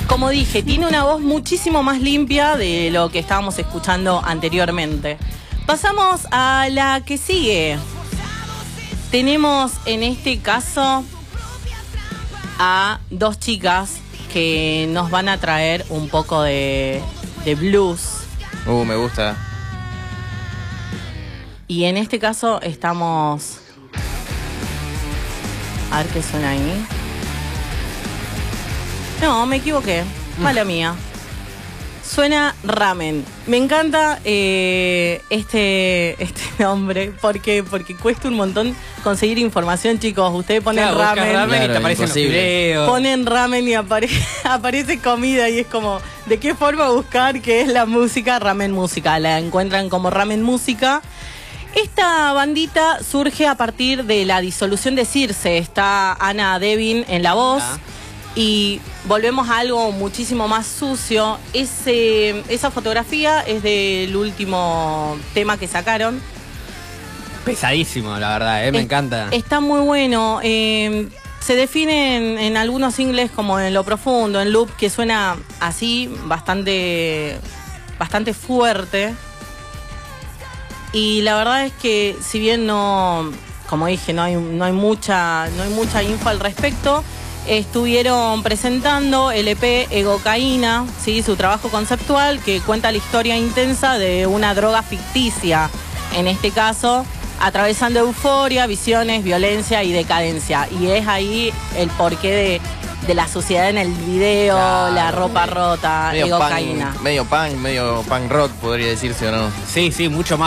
como dije, tiene una voz muchísimo más limpia de lo que estábamos escuchando anteriormente. Pasamos a la que sigue. Tenemos en este caso a dos chicas que nos van a traer un poco de blues. Me gusta. Y en este caso estamos... A ver qué suena ahí. No, me equivoqué. Mala mía. Suena Ramen. Me encanta este nombre porque cuesta un montón conseguir información, chicos. Ustedes ponen ramen Claro, y te aparecen los imposible. videos. Ponen ramen y aparece comida y es como, ¿de qué forma buscar qué es la música? Ramen Música. La encuentran como Ramen Música. Esta bandita surge a partir de la disolución de Circe. Está Ana Devin en la voz. Y volvemos a algo muchísimo más sucio. Esa fotografía es del último tema que sacaron. Pesadísimo, la verdad, me encanta. Está muy bueno. Se define en algunos singles como en lo profundo, en loop, que suena así, bastante fuerte. Y la verdad es que si bien no, como dije, no hay mucha info al respecto, estuvieron presentando el EP Egocaína, ¿sí? Su trabajo conceptual que cuenta la historia intensa de una droga ficticia, en este caso, atravesando euforia, visiones, violencia y decadencia. Y es ahí el porqué de la suciedad en el video, Claro, la ropa rota, medio Egocaína. medio punk rock, podría decirse o no. Sí, mucho más.